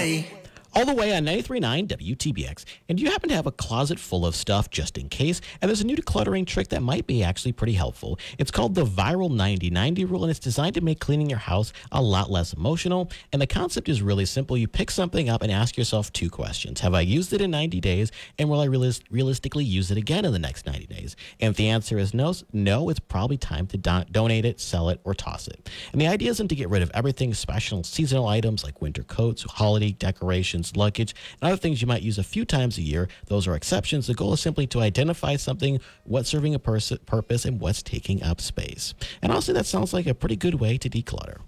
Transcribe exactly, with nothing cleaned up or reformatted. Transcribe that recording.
way. All the way on ninety-three point nine W T B X. And do you happen to have a closet full of stuff just in case? And there's a new decluttering trick that might be actually pretty helpful. It's called the Viral ninety ninety rule, and it's designed to make cleaning your house a lot less emotional. And the concept is really simple. You pick something up and ask yourself two questions. Have I used it in ninety days? And will I realis- realistically use it again in the next ninety days? And if the answer is no, no, it's probably time to do- donate it, sell it, or toss it. And the idea isn't to get rid of everything, special seasonal items like winter coats, holiday decorations, luggage, and other things you might use a few times a year. Those are exceptions. The goal is simply to identify something, what's serving a pers- purpose, and what's taking up space. And honestly, that sounds like a pretty good way to declutter.